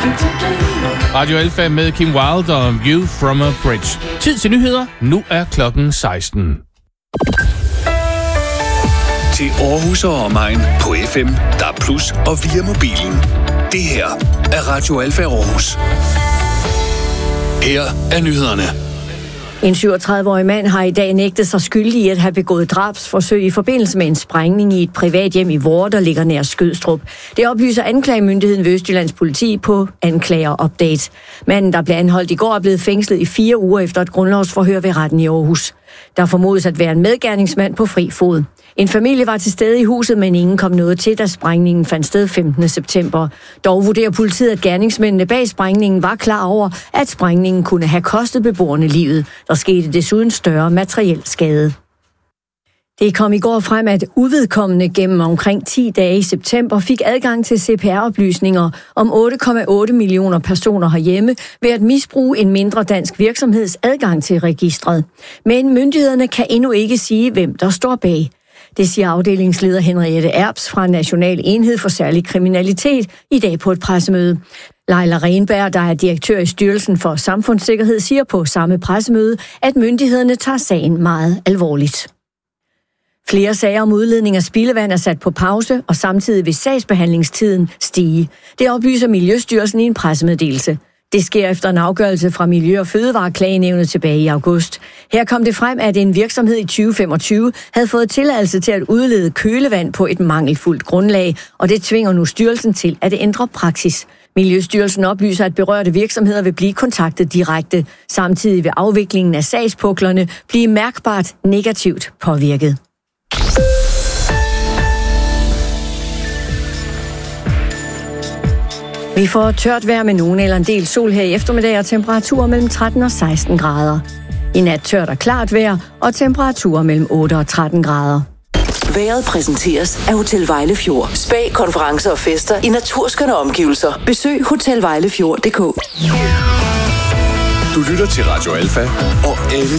Radio Alfa med Kim Wilde og View from a Bridge. Tid til nyheder. Nu er klokken 16. Til Aarhus og omegn på FM, DAB+ og via mobilen. Det her er Radio Alfa Aarhus. Her er nyhederne. En 37-årig mand har i dag nægtet sig skyldig i at have begået drabsforsøg i forbindelse med en sprængning i et privat hjem i Vore, der ligger nær Skødstrup. Det oplyser anklagemyndigheden ved Østjyllands politi på anklager-update. Manden, der blev anholdt i går, er blevet fængslet i 4 uger efter et grundlovsforhør ved retten i Aarhus. Der formodes at være en medgerningsmand på fri fod. En familie var til stede i huset, men ingen kom noget til, da sprængningen fandt sted 15. september. Dog vurderer politiet, at gerningsmændene bag sprængningen var klar over, at sprængningen kunne have kostet beboerne livet. Der skete desuden større materiel skade. Det kom i går frem, at uvedkommende gennem omkring 10 dage i september fik adgang til CPR-oplysninger om 8,8 millioner personer herhjemme ved at misbruge en mindre dansk virksomheds adgang til registret. Men myndighederne kan endnu ikke sige, hvem der står bag. Det siger afdelingsleder Henriette Erbs fra National Enhed for Særlig Kriminalitet i dag på et pressemøde. Leila Renberg, der er direktør i Styrelsen for Samfundssikkerhed, siger på samme pressemøde, at myndighederne tager sagen meget alvorligt. Flere sager om udledning af spildevand er sat på pause, og samtidig vil sagsbehandlingstiden stige. Det oplyser Miljøstyrelsen i en pressemeddelelse. Det sker efter en afgørelse fra Miljø- og Fødevareklagenævnet tilbage i august. Her kom det frem, at en virksomhed i 2025 havde fået tilladelse til at udlede kølevand på et mangelfuldt grundlag, og det tvinger nu styrelsen til at ændre praksis. Miljøstyrelsen oplyser, at berørte virksomheder vil blive kontaktet direkte. Samtidig vil afviklingen af sagspuklerne blive mærkbart negativt påvirket. Vi får tørt vejr med nogen eller en del sol her i eftermiddag og temperaturer mellem 13 og 16 grader. I nat tørt og klart vejr og temperaturer mellem 8 og 13 grader. Vejret præsenteres af Hotel Vejlefjord. Spa, konferencer og fester i naturskønne omgivelser. Besøg hotelvejlefjord.dk. Du lytter til Radio Alfa og alle